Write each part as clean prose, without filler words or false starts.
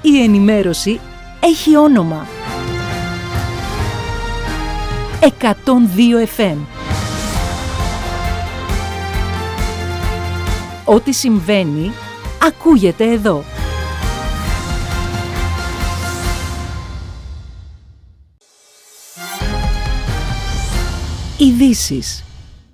Η ενημέρωση έχει όνομα. 102 FM. Ό,τι συμβαίνει, ακούγεται εδώ. Ειδήσεις.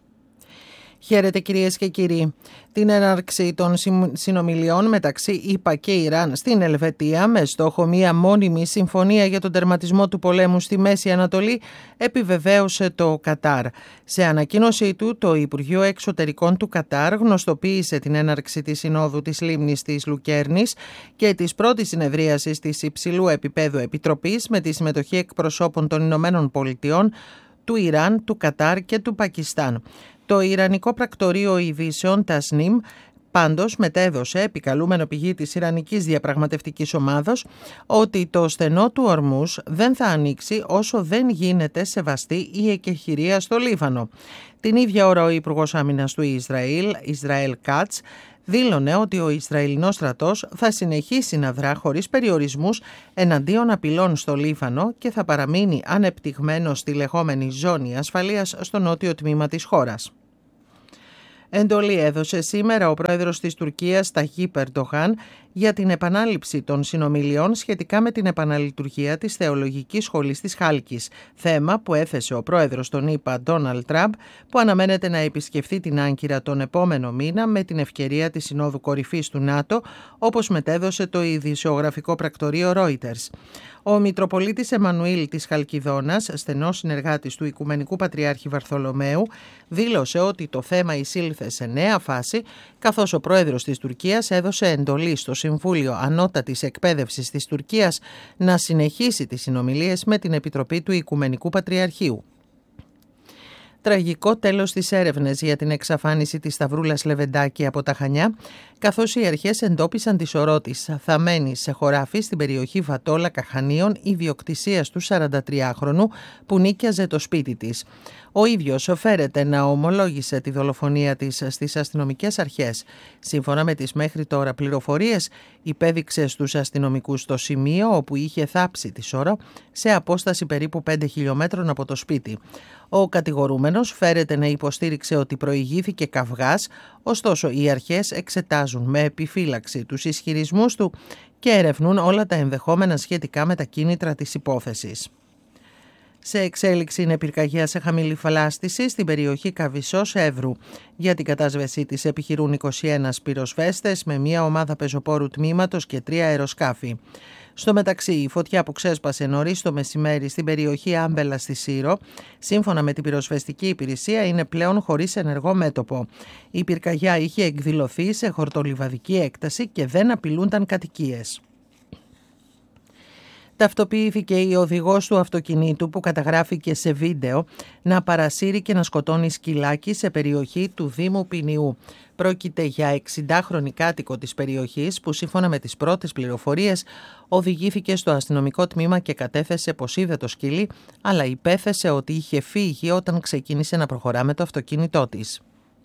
Χαίρετε κυρίες και κύριοι. Την έναρξη των συνομιλιών μεταξύ ΗΠΑ και Ιράν στην Ελβετία με στόχο μια μόνιμη συμφωνία για τον τερματισμό του πολέμου στη Μέση Ανατολή επιβεβαίωσε το Κατάρ. Σε ανακοίνωσή του, το Υπουργείο Εξωτερικών του Κατάρ γνωστοποίησε την έναρξη της Συνόδου της Λίμνης της Λουκέρνης και της πρώτης συνεδρίασης της υψηλού επίπεδου επιτροπής με τη συμμετοχή εκπροσώπων των Ηνωμένων Πολιτειών, του Ιράν, του Κατάρ και του Πακιστάν. Το Ιρανικό Πρακτορείο Ειδήσεων Τασνίμ πάντως μετέδωσε, επικαλούμενο πηγή της Ιρανικής Διαπραγματευτικής Ομάδος, ότι το στενό του Ορμούς δεν θα ανοίξει όσο δεν γίνεται σεβαστή η εκεχηρία στο Λίβανο. Την ίδια ώρα ο Υπουργός Άμυνας του Ισραήλ Κάτς, δήλωνε ότι ο Ισραηλινός στρατός θα συνεχίσει να δρά χωρίς περιορισμούς εναντίον απειλών στο Λίβανο και θα παραμείνει ανεπτυγμένος στη λεγόμενη ζώνη ασφαλείας στο νότιο τμήμα της χώρας. Εντολή έδωσε σήμερα ο πρόεδρος της Τουρκίας Ταγίπ Ερντογάν για την επανάληψη των συνομιλιών σχετικά με την επαναλειτουργία της Θεολογικής Σχολής της Χάλκης, θέμα που έθεσε ο πρόεδρος των ΗΠΑ Ντόναλντ Τραμπ, που αναμένεται να επισκεφθεί την Άγκυρα τον επόμενο μήνα με την ευκαιρία της Συνόδου Κορυφής του ΝΑΤΟ, όπως μετέδωσε το ειδησιογραφικό πρακτορείο Reuters. Ο Μητροπολίτης Εμμανουήλ της Χαλκιδόνας, στενός συνεργάτης του Οικουμενικού Πατριάρχη Βαρθολομαίου, δήλωσε ότι το θέμα εισήλθε σε νέα φάση, καθώς ο πρόεδρος της Τουρκίας έδωσε εντολή στο Συμβούλιο Ανώτατης Εκπαίδευσης της Τουρκίας να συνεχίσει τις συνομιλίες με την Επιτροπή του Οικουμενικού Πατριαρχείου. Τραγικό τέλος στις έρευνες για την εξαφάνιση της Σταυρούλας Λεβεντάκη από τα Χανιά, καθώς οι αρχές εντόπισαν τη σωρό της θαμμένη σε χωράφι στην περιοχή Βατόλακα Χανίων, ιδιοκτησίας του 43χρονου που νίκιαζε το σπίτι της. Ο ίδιος φέρεται να ομολόγησε τη δολοφονία της στις αστυνομικές αρχές. Σύμφωνα με τις μέχρι τώρα πληροφορίες, υπέδειξε στους αστυνομικούς το σημείο όπου είχε θάψει τη σώρο σε απόσταση περίπου 5 χιλιόμετρων από το σπίτι. Ο κατηγορούμενος φέρεται να υποστήριξε ότι προηγήθηκε καυγάς, ωστόσο οι αρχές εξετάζουν με επιφύλαξη τους ισχυρισμούς του και ερευνούν όλα τα ενδεχόμενα σχετικά με τα κίνητρα της υπόθεσης. Σε εξέλιξη είναι πυρκαγιά σε χαμηλή φαλάστηση στην περιοχή Καβισσός Εύρου. Για την κατάσβεσή της επιχειρούν 21 πυροσβέστες με μια ομάδα πεζοπόρου τμήματος και 3 αεροσκάφη. Στο μεταξύ, η φωτιά που ξέσπασε νωρίς το μεσημέρι στην περιοχή Άμπελα στη Σύρο, σύμφωνα με την πυροσβεστική υπηρεσία, είναι πλέον χωρίς ενεργό μέτωπο. Η πυρκαγιά είχε εκδηλωθεί σε χορτολιβαδική έκταση και δεν απειλούνταν κατοικίες. Ταυτοποιήθηκε η οδηγός του αυτοκινήτου που καταγράφηκε σε βίντεο να παρασύρει και να σκοτώνει σκυλάκι σε περιοχή του Δήμου Ποινιού. Πρόκειται για 60χρονη κάτοικο της περιοχής που σύμφωνα με τις πρώτες πληροφορίες οδηγήθηκε στο αστυνομικό τμήμα και κατέθεσε πως είδε το σκυλί, αλλά υπέθεσε ότι είχε φύγει όταν ξεκίνησε να προχωρά με το αυτοκίνητό της.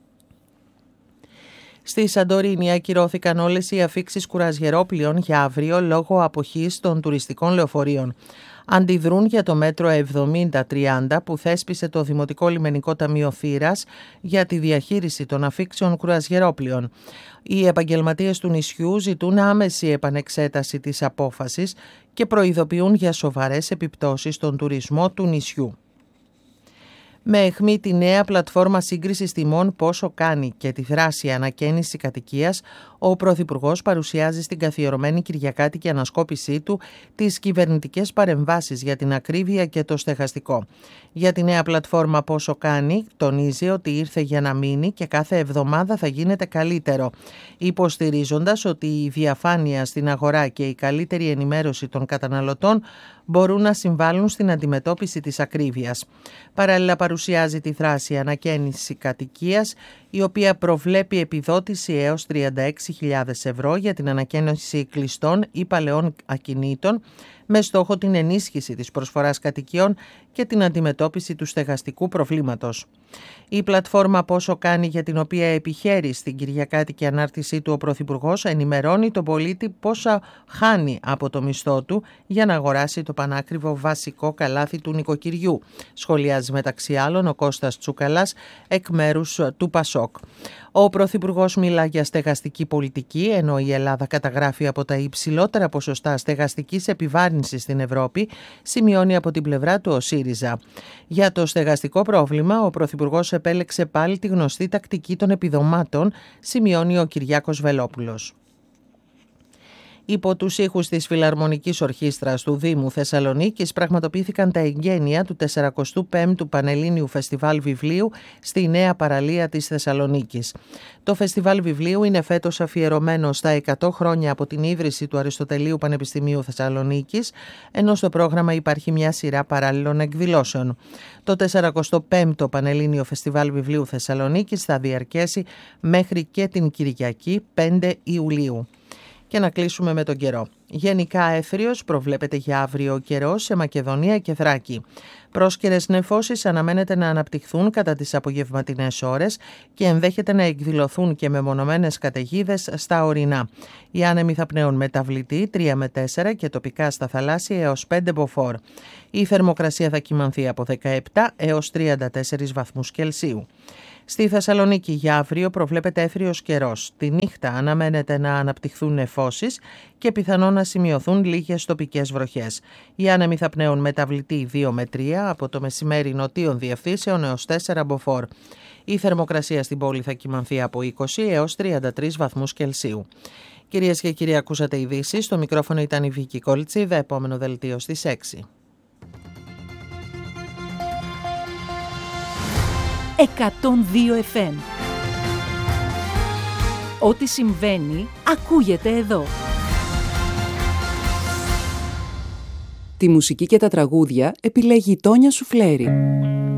Στη Σαντορίνη ακυρώθηκαν όλες οι αφίξεις κουραζιερόπλοιων για αύριο λόγω αποχής των τουριστικών λεωφορείων. Αντιδρούν για το μέτρο 70-30 που θέσπισε το Δημοτικό Λιμενικό Ταμείο Θήρας για τη διαχείριση των αφίξεων κουραζιερόπλοιων. Οι επαγγελματίες του νησιού ζητούν άμεση επανεξέταση της απόφασης και προειδοποιούν για σοβαρές επιπτώσεις στον τουρισμό του νησιού. Με αιχμή τη νέα πλατφόρμα σύγκρισης τιμών Πόσο Κάνει και τη θράσια ανακαίνιση κατοικίας, ο Πρωθυπουργός παρουσιάζει στην καθιερωμένη κυριακάτικη ανασκόπησή του τις κυβερνητικές παρεμβάσεις για την ακρίβεια και το στεγαστικό. Για τη νέα πλατφόρμα Πόσο Κάνει, τονίζει ότι ήρθε για να μείνει και κάθε εβδομάδα θα γίνεται καλύτερο, υποστηρίζοντας ότι η διαφάνεια στην αγορά και η καλύτερη ενημέρωση των καταναλωτών μπορούν να συμβάλλουν στην αντιμετώπιση της ακρίβειας. Παράλληλα παρουσιάζει τη θράσια ανακαίνιση κατοικίας, η οποία προβλέπει επιδότηση έως 36.000 ευρώ για την ανακαίνιση κλειστών ή παλαιών ακινήτων, με στόχο την ενίσχυση της προσφοράς κατοικιών και την αντιμετώπιση του στεγαστικού προβλήματος. Η πλατφόρμα Πόσο Κάνει, για την οποία επιχαίρει στην κυριακάτικη ανάρτησή του ο Πρωθυπουργός, ενημερώνει τον πολίτη πόσα χάνει από το μισθό του για να αγοράσει το πανάκριβο βασικό καλάθι του νοικοκυριού, σχολιάζει μεταξύ άλλων ο Κώστας Τσούκαλας εκ μέρους του Πασόκ. Ο Πρωθυπουργός μιλά για στεγαστική πολιτική, ενώ η Ελλάδα καταγράφει από τα υψηλότερα ποσοστά στεγαστικής επιβάρυνσης στην Ευρώπη, σημειώνει από την πλευρά του ο ΣΥΡΙΖΑ. Για το στεγαστικό πρόβλημα, ο Πρωθυπουργός επέλεξε πάλι τη γνωστή τακτική των επιδομάτων, σημειώνει ο Κυριάκος Βελόπουλος. Υπό τους ήχους της Φιλαρμονικής Ορχήστρας του Δήμου Θεσσαλονίκης πραγματοποιήθηκαν τα εγγένεια του 45ου Πανελλήνιου Φεστιβάλ Βιβλίου στη νέα παραλία της Θεσσαλονίκης. Το Φεστιβάλ Βιβλίου είναι φέτος αφιερωμένο στα 100 χρόνια από την ίδρυση του Αριστοτελείου Πανεπιστημίου Θεσσαλονίκης, ενώ στο πρόγραμμα υπάρχει μια σειρά παράλληλων εκδηλώσεων. Το 45ο Πανελλήνιο Φεστιβάλ Βιβλίου Θεσσαλονίκης θα διαρκέσει μέχρι και την Κυριακή 5 Ιουλίου. Και να κλείσουμε με τον καιρό. Γενικά έθριος προβλέπεται για αύριο καιρό σε Μακεδονία και Θράκη. Πρόσκαιρες νεφώσεις αναμένεται να αναπτυχθούν κατά τις απογευματινές ώρες και ενδέχεται να εκδηλωθούν και μεμονωμένες καταιγίδες στα ορεινά. Οι άνεμοι θα πνέουν μεταβλητή 3 με 4 και τοπικά στα θαλάσσια έως 5 μποφόρ. Η θερμοκρασία θα κυμανθεί από 17 έως 34 βαθμούς Κελσίου. Στη Θεσσαλονίκη για αύριο προβλέπεται έθριος καιρός. Τη νύχτα αναμένεται να αναπτυχθούν νεφώσεις και πιθανόν να σημειωθούν λίγες τοπικές βροχές. Οι άνεμοι θα πνέουν μεταβλητή 2 με 3 από το μεσημέρι νοτίων διευθύνσεων έως 4 μποφόρ. Η θερμοκρασία στην πόλη θα κυμανθεί από 20 έως 33 βαθμούς Κελσίου. Κυρίες και κύριοι, ακούσατε ειδήσεις. Στο μικρόφωνο ήταν η Βίκη Κόλτσιδα. Επόμενο δελτίο στις 6. 102 FM. Ό,τι συμβαίνει, ακούγεται εδώ. Τη μουσική και τα τραγούδια επιλέγει η Τόνια Σουφλέρη.